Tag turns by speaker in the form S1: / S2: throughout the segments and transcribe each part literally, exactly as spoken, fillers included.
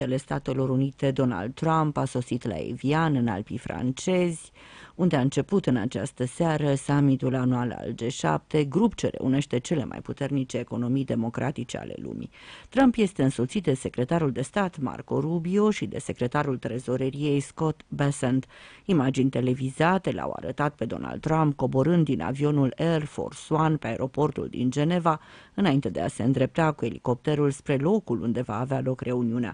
S1: Statelor Unite, Donald Trump a sosit la Evian, în Alpii francezi, unde a început în această seară summitul anual al G șapte, grup ce reunește cele mai puternice economii democratice ale lumii. Trump este însoțit de secretarul de stat Marco Rubio și de secretarul trezoreriei Scott Bessent. Imagini televizate l-au arătat pe Donald Trump coborând din avionul Air Force One pe aeroportul din Geneva, înainte de a se îndrepta cu elicopterul spre locul unde va avea loc reuniunea.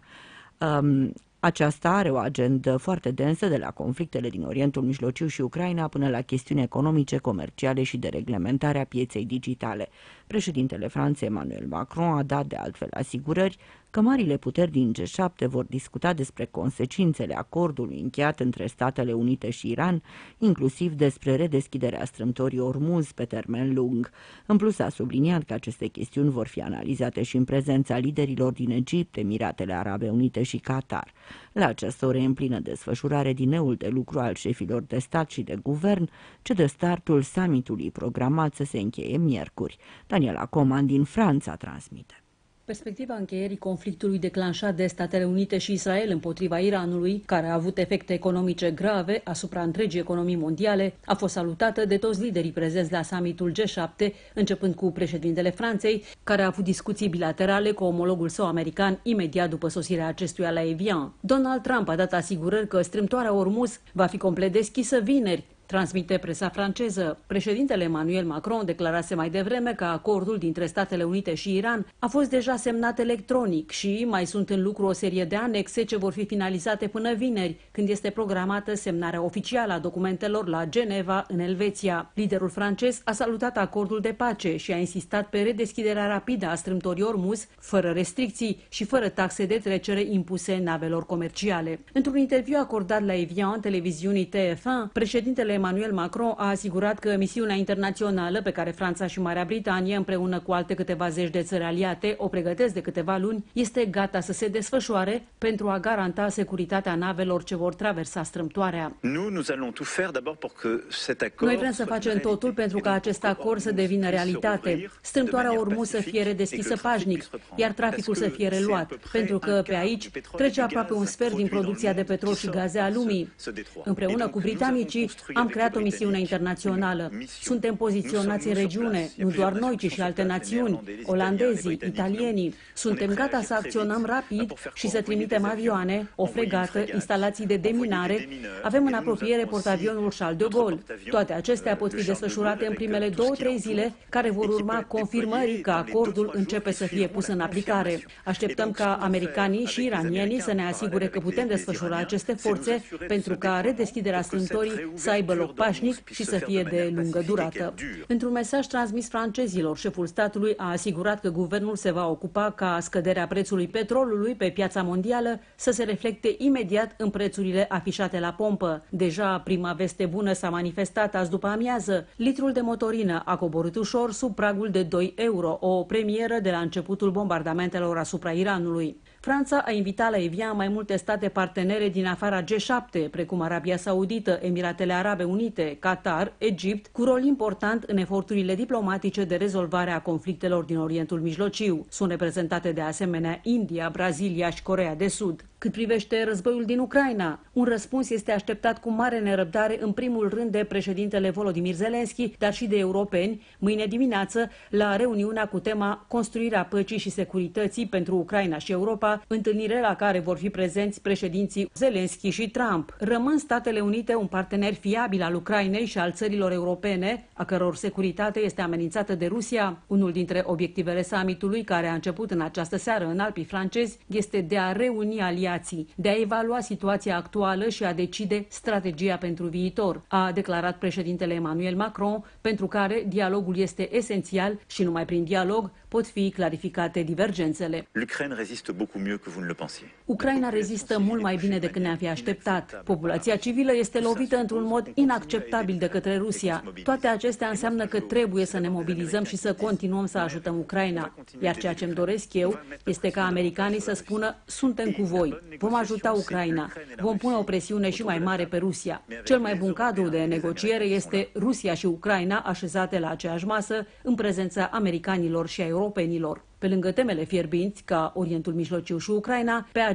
S1: Um, aceasta are o agendă foarte densă, de la conflictele din Orientul Mijlociu și Ucraina până la chestiuni economice, comerciale și de reglementare a pieței digitale. Președintele Franței Emmanuel Macron a dat de altfel asigurări că marile puteri din G șapte vor discuta despre consecințele acordului încheiat între Statele Unite și Iran, inclusiv despre redeschiderea strâmtorii Ormuz pe termen lung. În plus, a subliniat că aceste chestiuni vor fi analizate și în prezența liderilor din Egipt, Emiratele Arabe Unite și Qatar. La această oră în plină desfășurare, dineul de lucru al șefilor de stat și de guvern ce dă startul summitului programat să se încheie miercuri. Daniela Coman din Franța transmite.
S2: Perspectiva încheierii conflictului declanșat de Statele Unite și Israel împotriva Iranului, care a avut efecte economice grave asupra întregii economii mondiale, a fost salutată de toți liderii prezenți la summitul G șapte, începând cu președintele Franței, care a avut discuții bilaterale cu omologul său american imediat după sosirea acestuia la Evian. Donald Trump a dat asigurări că strâmtoarea Ormuz va fi complet deschisă vineri, transmite presa franceză. Președintele Emmanuel Macron declarase mai devreme că acordul dintre Statele Unite și Iran a fost deja semnat electronic și mai sunt în lucru o serie de anexe ce vor fi finalizate până vineri, când este programată semnarea oficială a documentelor la Geneva, în Elveția. Liderul francez a salutat acordul de pace și a insistat pe redeschiderea rapidă a strâmtorii Ormuz, fără restricții și fără taxe de trecere impuse navelor comerciale. Într-un interviu acordat la Evian, televiziunii T F unu, președintele Emmanuel Macron a asigurat că misiunea internațională pe care Franța și Marea Britanie, împreună cu alte câteva zeci de țări aliate, o pregătesc de câteva luni, este gata să se desfășoare pentru a garanta securitatea navelor ce vor traversa strâmtoarea. Noi vrem să facem totul pentru ca acest acord să devină realitate, strâmtoarea Ormuz să fie redeschisă pașnic, iar traficul să fie reluat, pentru că pe aici trece aproape un sfert din producția de petrol și gaze a lumii. Împreună cu britanicii am Am creat o misiune internațională. Suntem poziționați în regiune, nu doar noi, ci și alte națiuni, olandezii, italienii. Suntem gata să acționăm rapid și să trimitem avioane, o fregată, instalații de deminare. Avem în apropiere portavionul Charles de Gaulle. Toate acestea pot fi desfășurate în primele două-trei zile, care vor urma confirmării că acordul începe să fie pus în aplicare. Așteptăm ca americanii și iranienii să ne asigure că putem desfășura aceste forțe pentru ca redeschiderea strâmtorii să aibă loc pașnic și să fie de lungă durată. Într-un mesaj transmis francezilor, șeful statului a asigurat că guvernul se va ocupa ca scăderea prețului petrolului pe piața mondială să se reflecte imediat în prețurile afișate la pompă. Deja prima veste bună s-a manifestat azi după amiază. Litrul de motorină a coborât ușor sub pragul de doi euro, o premieră de la începutul bombardamentelor asupra Iranului. Franța a invitat la Evian mai multe state partenere din afara G șapte, precum Arabia Saudită, Emiratele Arabe Unite, Qatar, Egipt, cu rol important în eforturile diplomatice de rezolvare a conflictelor din Orientul Mijlociu. Sunt reprezentate de asemenea India, Brazilia și Coreea de Sud. Cât privește războiul din Ucraina, un răspuns este așteptat cu mare nerăbdare în primul rând de președintele Volodymyr Zelensky, dar și de europeni, mâine dimineață, la reuniunea cu tema Construirea păcii și securității pentru Ucraina și Europa, întâlnire la care vor fi prezenți președinții Zelensky și Trump. Rămân Statele Unite un partener fiabil al Ucrainei și al țărilor europene, a căror securitate este amenințată de Rusia. Unul dintre obiectivele summitului, care a început în această seară în Alpii francezi, este de a reuni aliații, de a evalua situația actuală și a decide strategia pentru viitor, a declarat președintele Emmanuel Macron, pentru care dialogul este esențial și numai prin dialog pot fi clarificate divergențele. Ucraina rezistă mult mai bine decât ne-am fi așteptat. Populația civilă este lovită într-un mod inacceptabil de către Rusia. Toate acestea înseamnă că trebuie să ne mobilizăm și să continuăm să ajutăm Ucraina. Iar ceea ce îmi doresc eu este ca americanii să spună: suntem cu voi, vom ajuta Ucraina, vom pune o presiune și mai mare pe Rusia. Cel mai bun cadru de negociere este Rusia și Ucraina așezate la aceeași masă, în prezența americanilor și a europenilor. Pe lângă temele fierbinți ca Orientul Mijlociu și Ucraina, pe